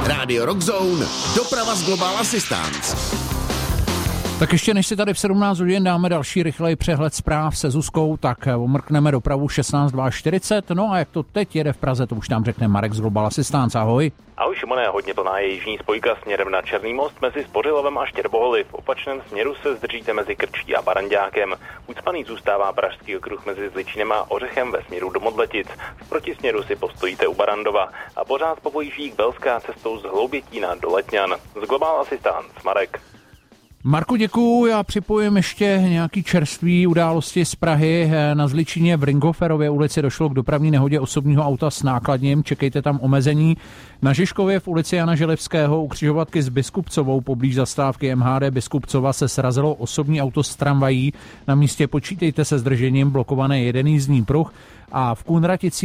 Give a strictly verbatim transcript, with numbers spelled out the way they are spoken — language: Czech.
Radio Rock Zone, doprava z Global Assistance. Tak ještě než si tady v sedmnáct hodin dáme další rychlej přehled zpráv se Zuzkou, tak omrkneme dopravu šestnáct čtyřicet. No a jak to teď jede v Praze, to už nám řekne Marek z Global Assistance. Ahoj. Ahoj Šimone, hodně plná je jižní spojka směrem na Černý most mezi Spořilovem a Štěrboholi. V opačném směru se zdržíte mezi Krčí a Baranďákem. Ucpaný zůstává Pražský okruh mezi Zličinem a Ořechem ve směru do Modletic. V protisměru si postojíte u Barandova a pořád popojíždí Belská cestou z Hloubětína do Letňan. Z Global Assistance, Marek. Marku, děkuju. Já připojím ještě nějaký čerstvý události z Prahy. Na Zličině v Ringoferově ulici došlo k dopravní nehodě osobního auta s nákladním. Čekejte tam omezení. Na Žižkově v ulici Jana Želivského u křižovatky s Biskupcovou poblíž zastávky M H D Biskupcova se srazilo osobní auto s tramvají. Na místě počítejte se zdržením, blokované jeden jízdní pruh a v Kunraticích